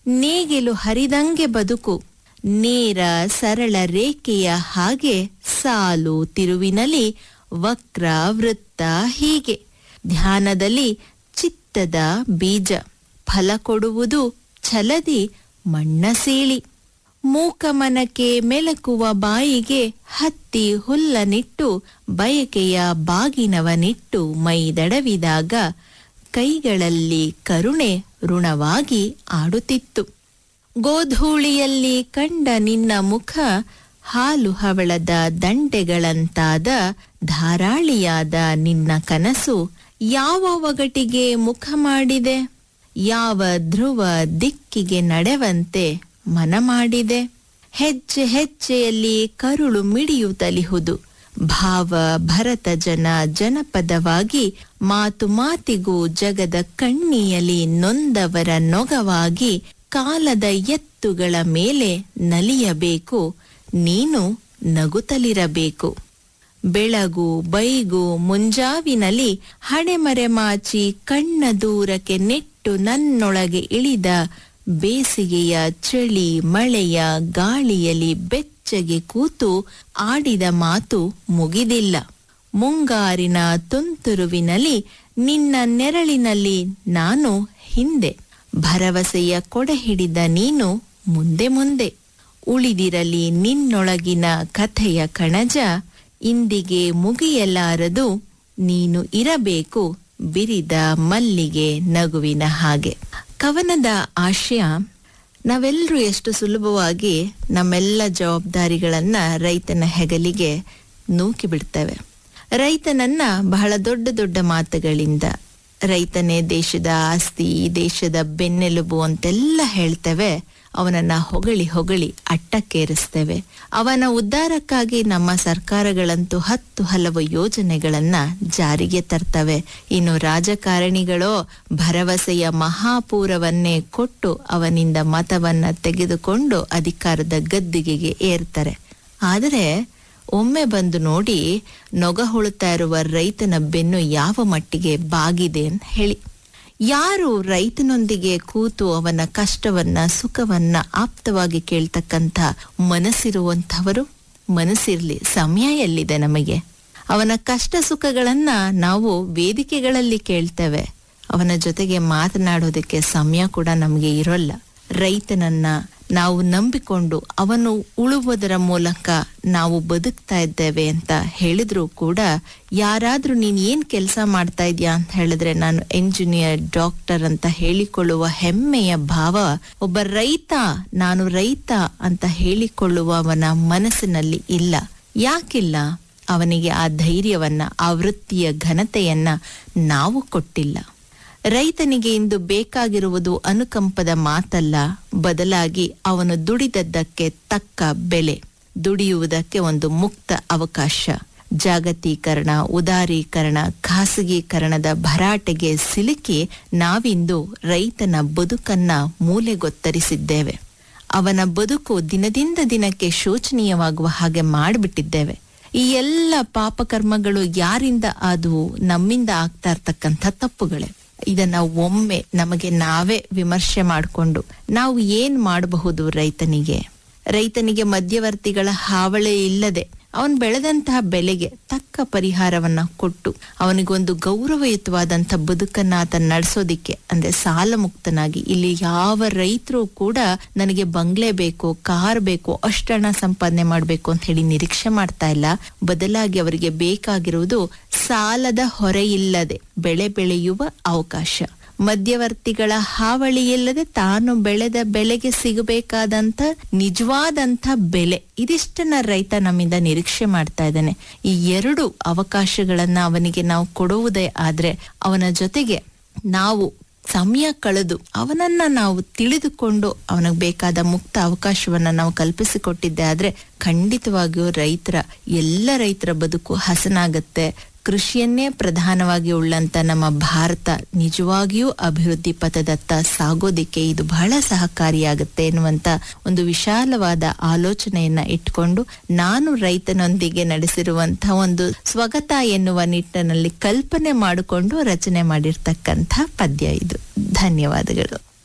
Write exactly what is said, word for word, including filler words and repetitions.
ನೇಗಿಲು ಹರಿದಂಗೆ ಬದುಕು, ನೇರ ಸರಳ ರೇಖೆಯ ಹಾಗೆ ಸಾಲು ತಿರುವಿನಲ್ಲಿ ವಕ್ರ ವೃತ್ತ ಹೀಗೆ. ಧ್ಯಾನದಲ್ಲಿ ಚಿತ್ತದ ಬೀಜ, ಫಲ ಕೊಡುವುದು ಛಲದಿ ಮಣ್ಣ ಸೀಳಿ. ಮೂಕಮನಕ್ಕೆ ಮೆಲಕುವ ಬಾಯಿಗೆ ಹತ್ತಿ ಹುಲ್ಲನಿಟ್ಟು, ಬಯಕೆಯ ಬಾಗಿನವನಿಟ್ಟು ಮೈದಡವಿದಾಗ ಕೈಗಳಲ್ಲಿ ಕರುಣೆ ಋಣವಾಗಿ ಆಡುತ್ತಿತ್ತು. ಗೋಧೂಳಿಯಲ್ಲಿ ಕಂಡ ನಿನ್ನ ಮುಖ ಹಾಲು ಹವಳದ ದಂಡೆಗಳಂತಾದ ಧಾರಾಳಿಯಾದ ನಿನ್ನ ಕನಸು ಯಾವ ಒಗಟಿಗೆ ಮುಖ ಮಾಡಿದೆ, ಯಾವ ಧ್ರುವ ದಿಕ್ಕಿಗೆ ನಡೆವಂತೆ ಮನ ಮಾಡಿದೆ. ಹೆಜ್ಜೆ ಹೆಜ್ಜೆಯಲ್ಲಿ ಕರುಳು ಮಿಡಿಯುತ್ತಲಿಹುದು, ಭಾವ ಭರತ ಜನ ಜನಪದವಾಗಿ, ಮಾತು ಮಾತಿಗೂ ಜಗದ ಕಣ್ಣಿಯಲ್ಲಿ ನೊಂದವರ ನೊಗವಾಗಿ, ಕಾಲದ ಎತ್ತುಗಳ ಮೇಲೆ ನಲಿಯಬೇಕು, ನೀನು ನಗುತ್ತಲಿರಬೇಕು. ಬೆಳಗು ಬೈಗು ಮುಂಜಾವಿನಲ್ಲಿ ಹಣೆಮರೆಮಾಚಿ ಕಣ್ಣ ದೂರಕ್ಕೆ ನೆಟ್ಟು ನನ್ನೊಳಗೆ ಇಳಿದ ಬೇಸಿಗೆಯ ಚಳಿ ಮಳೆಯ ಗಾಳಿಯಲ್ಲಿ ಬೆಚ್ಚಗೆ ಕೂತು ಆಡಿದ ಮಾತು ಮುಗಿದಿಲ್ಲ. ಮುಂಗಾರಿನ ತುಂತುರುವಿನಲ್ಲಿ ನಿನ್ನ ನೆರಳಿನಲ್ಲಿ ನಾನು ಹಿಂದೆ, ಭರವಸೆಯ ಕೊಡೆ ಹಿಡಿದ ನೀನು ಮುಂದೆ ಮುಂದೆ. ಉಳಿದಿರಲಿ ನಿನ್ನೊಳಗಿನ ಕಥೆಯ ಕಣಜ, ಇಂದಿಗೆ ಮುಗಿಯಲಾರದು ನೀನು ಇರಬೇಕು ಬಿರಿದ ಮಲ್ಲಿಗೆ ನಗುವಿನ ಹಾಗೆ. ಕವನದ ಆಶಯ, ನಾವೆಲ್ಲರೂ ಎಷ್ಟು ಸುಲಭವಾಗಿ ನಮ್ಮೆಲ್ಲ ಜವಾಬ್ದಾರಿಗಳನ್ನ ರೈತನ ಹೆಗಲಿಗೆ ನೂಕಿ ಬಿಡ್ತೇವೆ. ರೈತನನ್ನ ಬಹಳ ದೊಡ್ಡ ದೊಡ್ಡ ಮಾತುಗಳಿಂದ ರೈತನೇ ದೇಶದ ಆಸ್ತಿ, ದೇಶದ ಬೆನ್ನೆಲುಬು ಅಂತೆಲ್ಲ ಹೇಳ್ತೇವೆ. ಅವನನ್ನ ಹೊಗಳಿ ಹೊಗಳಿ ಅಟ್ಟಕ್ಕೇರಿಸ್ತೇವೆ. ಅವನ ಉದ್ಧಾರಕ್ಕಾಗಿ ನಮ್ಮ ಸರ್ಕಾರಗಳಂತೂ ಹತ್ತು ಹಲವು ಯೋಜನೆಗಳನ್ನ ಜಾರಿಗೆ ತರ್ತವೆ. ಇನ್ನು ರಾಜಕಾರಣಿಗಳೋ ಭರವಸೆಯ ಮಹಾಪೂರವನ್ನೇ ಕೊಟ್ಟು ಅವನಿಂದ ಮತವನ್ನ ತೆಗೆದುಕೊಂಡು ಅಧಿಕಾರದ ಗದ್ದಿಗೆಗೆ ಏರ್ತಾರೆ. ಆದರೆ ಒಮ್ಮೆ ಬಂದು ನೋಡಿ, ನೊಗ ಹುಳುತ್ತಾ ಇರುವ ರೈತನ ಬೆನ್ನು ಯಾವ ಮಟ್ಟಿಗೆ ಬಾಗಿದೆ ಅಂತ ಹೇಳಿ. ಯಾರು ರೈತನೊಂದಿಗೆ ಕೂತು ಅವನ ಕಷ್ಟವನ್ನ ಸುಖವನ್ನ ಆಪ್ತವಾಗಿ ಕೇಳ್ತಕ್ಕಂಥ ಮನಸ್ಸಿರುವಂಥವರು? ಮನಸ್ಸಿರ್ಲಿ, ಸಮಯ ಎಲ್ಲಿದೆ ನಮಗೆ? ಅವನ ಕಷ್ಟ ಸುಖಗಳನ್ನ ನಾವು ವೇದಿಕೆಗಳಲ್ಲಿ ಕೇಳ್ತೇವೆ, ಅವನ ಜೊತೆಗೆ ಮಾತನಾಡೋದಕ್ಕೆ ಸಮಯ ಕೂಡ ನಮಗೆ ಇರೋಲ್ಲ. ರೈತನನ್ನ ನಾವು ನಂಬಿಕೊಂಡು ಅವನು ಉಳುವುದರ ಮೂಲಕ ನಾವು ಬದುಕ್ತಾ ಇದ್ದೇವೆ ಅಂತ ಹೇಳಿದ್ರು ಕೂಡ, ಯಾರಾದ್ರೂ ನೀನ್ ಏನ್ ಕೆಲಸ ಮಾಡ್ತಾ ಇದ್ಯಾ ಅಂತ ಹೇಳಿದ್ರೆ ನಾನು ಎಂಜಿನಿಯರ್, ಡಾಕ್ಟರ್ ಅಂತ ಹೇಳಿಕೊಳ್ಳುವ ಹೆಮ್ಮೆಯ ಭಾವ ಒಬ್ಬ ರೈತ, ನಾನು ರೈತ ಅಂತ ಹೇಳಿಕೊಳ್ಳುವವನ ಮನಸ್ಸಿನಲ್ಲಿ ಇಲ್ಲ. ಯಾಕಿಲ್ಲ? ಅವನಿಗೆ ಆ ಧೈರ್ಯವನ್ನ, ಆ ವೃತ್ತಿಯ ಘನತೆಯನ್ನ ನಾವು ಕೊಟ್ಟಿಲ್ಲ. ರೈತನಿಗೆ ಇಂದು ಬೇಕಾಗಿರುವುದು ಅನುಕಂಪದ ಮಾತಲ್ಲ, ಬದಲಾಗಿ ಅವನು ದುಡಿದದ್ದಕ್ಕೆ ತಕ್ಕ ಬೆಲೆ, ದುಡಿಯುವುದಕ್ಕೆ ಒಂದು ಮುಕ್ತ ಅವಕಾಶ. ಜಾಗತೀಕರಣ, ಉದಾರೀಕರಣ, ಖಾಸಗೀಕರಣದ ಭರಾಟೆಗೆ ಸಿಲುಕಿ ನಾವಿಂದು ರೈತನ ಬದುಕನ್ನ ಮೂಲೆಗೊತ್ತರಿಸಿದ್ದೇವೆ. ಅವನ ಬದುಕು ದಿನದಿಂದ ದಿನಕ್ಕೆ ಶೋಚನೀಯವಾಗುವ ಹಾಗೆ ಮಾಡಿಬಿಟ್ಟಿದ್ದೇವೆ. ಈ ಎಲ್ಲ ಪಾಪಕರ್ಮಗಳು ಯಾರಿಂದ ಆದವು? ನಮ್ಮಿಂದ ಆಗ್ತಾ ಇರ್ತಕ್ಕಂಥ ತಪ್ಪುಗಳೇ. ಇದನ್ನ ಒಮ್ಮೆ ನಮಗೆ ನಾವೇ ವಿಮರ್ಶೆ ಮಾಡಿಕೊಂಡು ನಾವು ಏನ್ ಮಾಡಬಹುದು? ರೈತನಿಗೆ ರೈತನಿಗೆ ಮಧ್ಯವರ್ತಿಗಳ ಹಾವಳಿ ಇಲ್ಲದೆ ಅವನ್ ಬೆಳೆದಂತಹ ಬೆಲೆಗೆ ತಕ್ಕ ಪರಿಹಾರವನ್ನ ಕೊಟ್ಟು ಅವನಿಗೊಂದು ಗೌರವಯುತವಾದಂಥ ಬದುಕನ್ನ ಆತ ನಡೆಸೋದಿಕ್ಕೆ, ಅಂದ್ರೆ ಸಾಲ ಮುಕ್ತನಾಗಿ. ಇಲ್ಲಿ ಯಾವ ರೈತರು ಕೂಡ ನನಗೆ ಬಂಗ್ಲೆ ಬೇಕು, ಕಾರ್ ಬೇಕು, ಅಷ್ಟಣ ಸಂಪಾದನೆ ಮಾಡ್ಬೇಕು ಅಂತ ಹೇಳಿ ನಿರೀಕ್ಷೆ ಮಾಡ್ತಾ ಇಲ್ಲ. ಬದಲಾಗಿ ಅವರಿಗೆ ಬೇಕಾಗಿರುವುದು ಸಾಲದ ಹೊರೆಯಿಲ್ಲದೆ ಬೆಳೆ ಬೆಳೆಯುವ ಅವಕಾಶ, ಮಧ್ಯವರ್ತಿಗಳ ಹಾವಳಿ ಇಲ್ಲದೆ ತಾನು ಬೆಳೆದ ಬೆಲೆಗೆ ಸಿಗಬೇಕಾದಂತ ನಿಜವಾದಂತ ಬೆಲೆ. ಇದಿಷ್ಟನ್ನ ರೈತ ನಮ್ಮಿಂದ ನಿರೀಕ್ಷೆ ಮಾಡ್ತಾ ಇದ್ದಾನೆ. ಈ ಎರಡು ಅವಕಾಶಗಳನ್ನ ಅವನಿಗೆ ನಾವು ಕೊಡುವುದೇ ಆದ್ರೆ, ಅವನ ಜೊತೆಗೆ ನಾವು ಸಮಯ ಕಳೆದು ಅವನನ್ನ ನಾವು ತಿಳಿದುಕೊಂಡು ಅವನಿಗೆ ಬೇಕಾದ ಮುಕ್ತ ಅವಕಾಶವನ್ನ ನಾವು ಕಲ್ಪಿಸಿಕೊಟ್ಟಿದ್ದೆ ಆದ್ರೆ ಖಂಡಿತವಾಗಿಯೂ ರೈತರ ಎಲ್ಲ ರೈತರ ಬದುಕು ಹಸನಾಗತ್ತೆ. ಕೃಷಿಯನ್ನೇ ಪ್ರಧಾನವಾಗಿ ಉಳ್ಳಂತ ನಮ್ಮ ಭಾರತ ನಿಜವಾಗಿಯೂ ಅಭಿವೃದ್ಧಿ ಪಥದತ್ತ ಸಾಗೋದಿಕ್ಕೆ ಇದು ಬಹಳ ಸಹಕಾರಿಯಾಗುತ್ತೆ ಎನ್ನುವಂತ ಒಂದು ವಿಶಾಲವಾದ ಆಲೋಚನೆಯನ್ನ ಇಟ್ಕೊಂಡು ನಾನು ರೈತನೊಂದಿಗೆ ನಡೆಸಿರುವಂತಹ ಒಂದು ಸ್ವಗತ ಎನ್ನುವ ನಿಟ್ಟಿನಲ್ಲಿ ಕಲ್ಪನೆ ಮಾಡಿಕೊಂಡು ರಚನೆ ಮಾಡಿರ್ತಕ್ಕಂಥ ಪದ್ಯ ಇದು. ಧನ್ಯವಾದಗಳು.